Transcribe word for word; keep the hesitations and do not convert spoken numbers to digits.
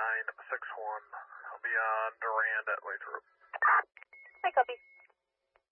nine six one. I'll be on Durand at Way